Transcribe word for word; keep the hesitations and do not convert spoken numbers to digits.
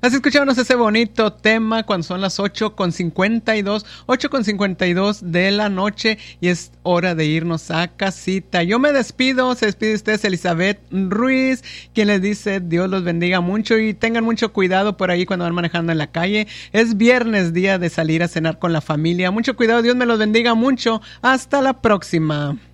Así escuchábamos ese bonito tema cuando son las ocho con cincuenta y dos, ocho con cincuenta y dos de la noche y es hora de irnos a casita. Yo me despido, se despide usted Elizabeth Ruiz, quien les dice Dios los bendiga mucho y tengan mucho cuidado por ahí cuando van manejando en la calle. Es viernes, día de salir a cenar con la familia. Mucho cuidado, Dios me los bendiga mucho. Hasta la próxima.